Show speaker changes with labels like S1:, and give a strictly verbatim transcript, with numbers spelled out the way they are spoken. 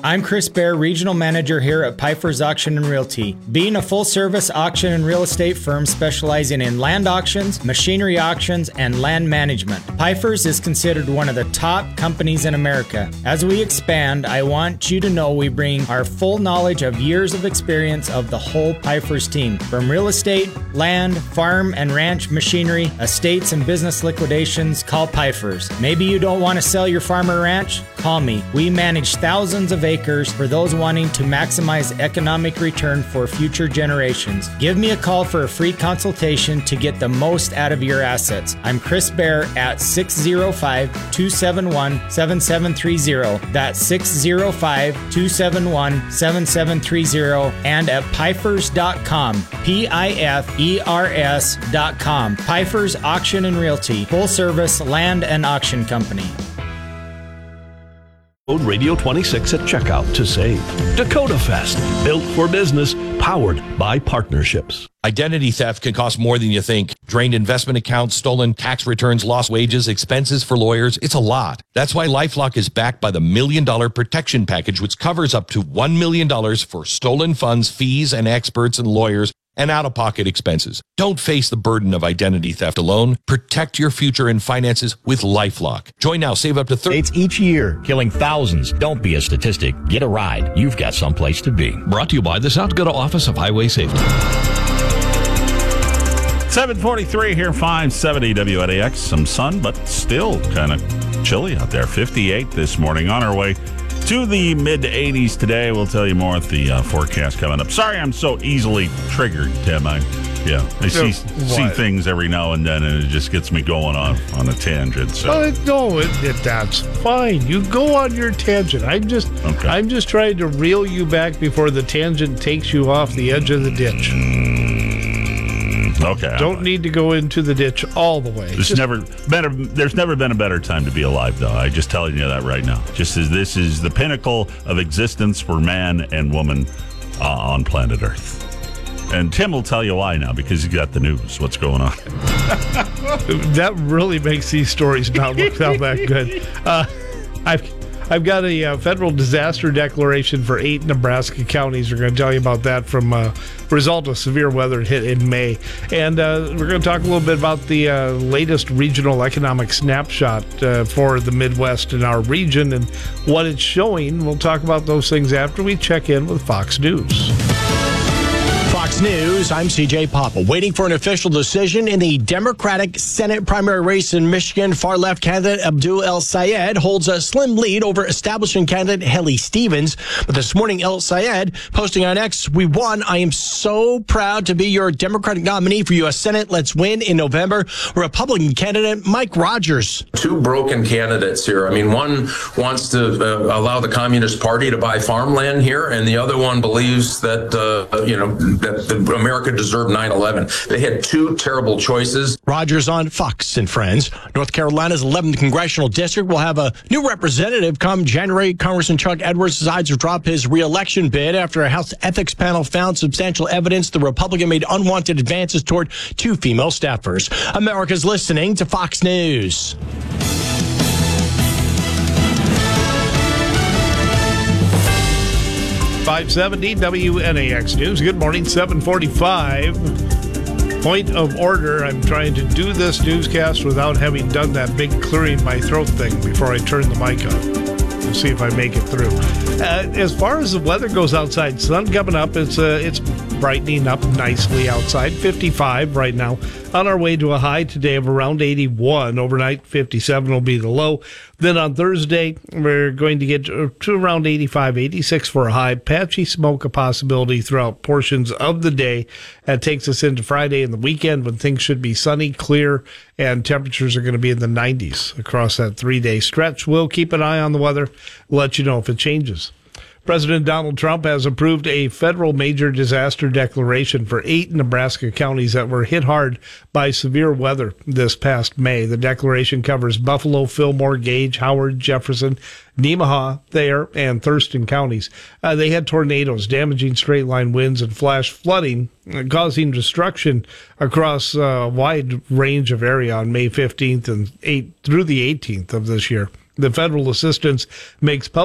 S1: I'm Chris Bear, Regional Manager here at Pfeiffer's Auction and Realty. Being a full-service auction and real estate firm specializing in land auctions, machinery auctions, and land management, Pfeiffer's is considered one of the top companies in America. As we expand, I want you to know we bring our full knowledge of years of experience of the whole Pfeiffer's team. From real estate, land, farm and ranch machinery, estates and business liquidations, call Pfeiffer's. Maybe you don't want to sell your farm or ranch? Call me. We manage thousands of acres for those wanting to maximize economic return for future generations. Give me a call for a free consultation to get the most out of your assets. I'm Chris Bear at six oh five, two seven one, seven seven three oh. That's six oh five, two seven one, seven seven three oh and at Pfeifers dot com. P I F E R S dot com. Pfeiffer's Auction and Realty, full service land and auction company.
S2: Code Radio twenty-six at checkout to save. Dakota Fest, built for business, powered by partnerships.
S3: Identity theft can cost more than you think. Drained investment accounts, stolen tax returns, lost wages, expenses for lawyers. It's a lot. That's why LifeLock is backed by the Million Dollar Protection Package, which covers up to one million dollars for stolen funds, fees, and experts and lawyers, and out-of-pocket expenses. Don't face the burden of identity theft alone. Protect your future and finances with LifeLock. Join now. Save up to thirty.
S4: It's each year, killing thousands. Don't be a statistic. Get a ride. You've got someplace to be.
S2: Brought to you by the South Dakota Office of Highway Safety.
S5: seven forty-three here, five seventy W N A X. Some sun, but still kind of chilly out there. fifty-eight this morning. On our way to the mid-eighties today. We'll tell you more at the uh, forecast coming up. Sorry I'm so easily triggered, Tim. I, yeah, I see, see things every now and then, and it just gets me going on, on a tangent. So.
S6: Uh, no, it, it, that's fine. You go on your tangent. I'm just, okay. I'm just trying to reel you back before the tangent takes you off the edge of the ditch.
S5: Okay.
S6: Don't need to go into the ditch all the way.
S5: There's
S6: just,
S5: never better. There's never been a better time to be alive, though. I'm just telling you that right now. Just as this is the pinnacle of existence for man and woman uh, on planet Earth. And Tim will tell you why now, because he got the news. What's going on?
S6: That really makes these stories not look that good. Uh, I've. I've got a uh, federal disaster declaration for eight Nebraska counties. We're going to tell you about that from uh, result of severe weather hit in May. And uh, we're going to talk a little bit about the uh, latest regional economic snapshot uh, for the Midwest in our region and what it's showing. We'll talk about those things after we check in with Fox News.
S4: Fox News, I'm C J Papa. Waiting for an official decision in the Democratic Senate primary race in Michigan. Far-left candidate Abdul El-Sayed holds a slim lead over establishment candidate Haley Stevens. But this morning, El-Sayed posting on X, "We won. I am so proud to be your Democratic nominee for U S Senate. Let's win in November." Republican candidate Mike Rogers.
S7: Two broken candidates here. I mean, one wants to uh, allow the Communist Party to buy farmland here, and the other one believes that, uh, you know, that America deserved nine eleven. They had two terrible choices.
S4: Rogers on Fox and Friends. North Carolina's eleventh congressional district will have a new representative come January. Congressman Chuck Edwards decides to drop his re-election bid after a House ethics panel found substantial evidence the Republican made unwanted advances toward two female staffers. America's listening to Fox News.
S6: five seventy W N A X News. Good morning, seven forty-five. Point of order. I'm trying to do this newscast without having done that big clearing my throat thing before I turn the mic on. We'll see if I make it through. Uh, as far as the weather goes outside, sun coming up. It's uh, it's brightening up nicely outside. fifty-five right now. On our way to a high today of around eighty-one. Overnight, fifty-seven will be the low. Then on Thursday, we're going to get to around eighty-five, eighty-six for a high. Patchy smoke a possibility throughout portions of the day. That takes us into Friday and the weekend when things should be sunny, clear, and temperatures are going to be in the nineties across that three-day stretch. We'll keep an eye on the weather. We'll let you know if it changes. President Donald Trump has approved a federal major disaster declaration for eight Nebraska counties that were hit hard by severe weather this past May. The declaration covers Buffalo, Fillmore, Gage, Howard, Jefferson, Nemaha, Thayer, and Thurston counties. Uh, they had tornadoes, damaging straight-line winds, and flash flooding, uh, causing destruction across a wide range of area on May fifteenth and eighth through the eighteenth of this year. The federal assistance makes public